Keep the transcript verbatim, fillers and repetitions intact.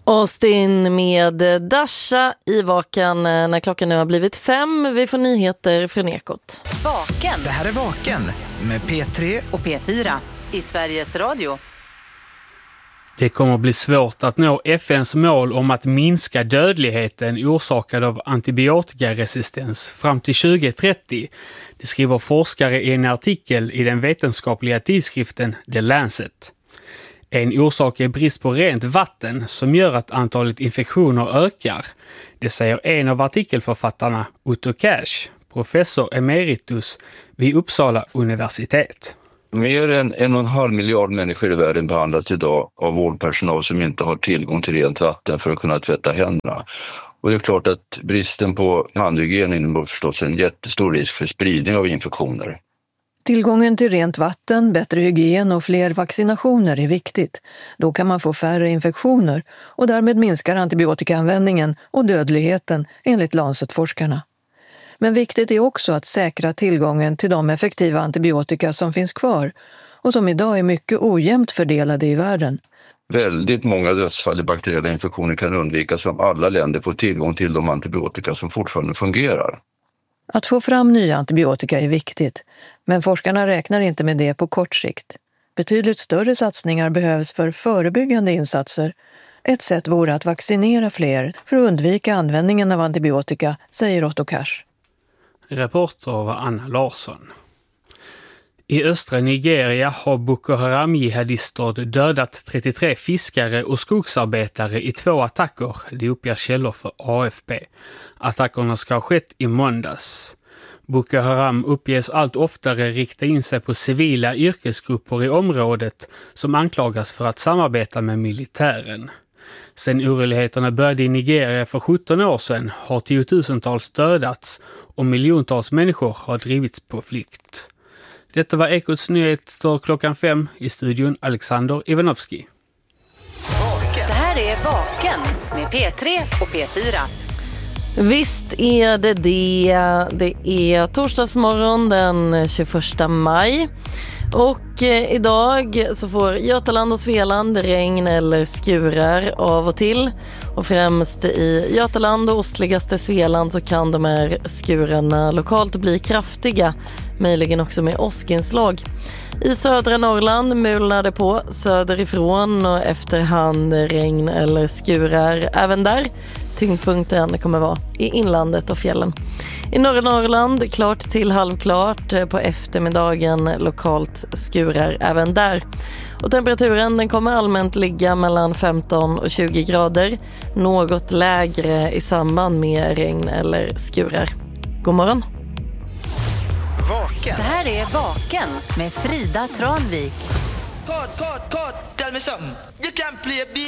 Austin med Dasha i Vaken när klockan nu har blivit fem. Vi får nyheter från Ekot. Vaken. Det här är Vaken med P tre och P fyra i Sveriges Radio. Det kommer att bli svårt att nå F N:s mål om att minska dödligheten orsakad av antibiotikaresistens fram till tjugo trettio. Det skriver forskare i en artikel i den vetenskapliga tidskriften The Lancet. En orsak är brist på rent vatten som gör att antalet infektioner ökar. Det säger en av artikelförfattarna, Otto Cash, professor emeritus vid Uppsala universitet. Mer än en och en halv miljard människor i världen behandlas idag av vårdpersonal som inte har tillgång till rent vatten för att kunna tvätta händerna. Och det är klart att bristen på handhygien innebär förstås en jättestor risk för spridning av infektioner. Tillgången till rent vatten, bättre hygien och fler vaccinationer är viktigt. Då kan man få färre infektioner och därmed minskar antibiotikaanvändningen och dödligheten enligt Lancet-forskarna. Men viktigt är också att säkra tillgången till de effektiva antibiotika som finns kvar och som idag är mycket ojämnt fördelade i världen. Väldigt många dödsfall i bakteriella infektioner kan undvikas om alla länder får tillgång till de antibiotika som fortfarande fungerar. Att få fram nya antibiotika är viktigt, men forskarna räknar inte med det på kort sikt. Betydligt större satsningar behövs för förebyggande insatser. Ett sätt vore att vaccinera fler för att undvika användningen av antibiotika, säger Otto Cash. Reporter var Anna Larsson. I östra Nigeria har Boko Haram-jihadister dödat trettiotre fiskare och skogsarbetare i två attacker, det uppger källor för A F P. Attackerna ska ha skett i måndags. Boko Haram uppges allt oftare rikta in sig på civila yrkesgrupper i området som anklagas för att samarbeta med militären. Sen oroligheterna började i Nigeria för sjutton år sedan har tiotusentals dödats och miljontals människor har drivits på flykt. Detta var Ekots nyheter klockan fem, i studion Alexander Ivanovski. Det här är Vaken med P tre och P fyra. Visst är det det. Det är torsdagsmorgon den tjugoförsta maj. Och eh, idag så får Götaland och Svealand regn eller skurar av och till. Och främst i Götaland och ostligaste Svealand så kan de här skurarna lokalt bli kraftiga. Möjligen också med åskinslag. I södra Norrland mulnar det på söderifrån och efterhand regn eller skurar även där. Tyngdpunkten kommer vara i inlandet och fjällen. I norra Norrland klart till halvklart, på eftermiddagen lokalt skurar även där. Och temperaturen den kommer allmänt ligga mellan femton och tjugo grader, något lägre i samband med regn eller skurar. God morgon! Vaken. Det här är Vaken med Frida Tranvik. Caught, caught, caught. Tell me something. You can't play a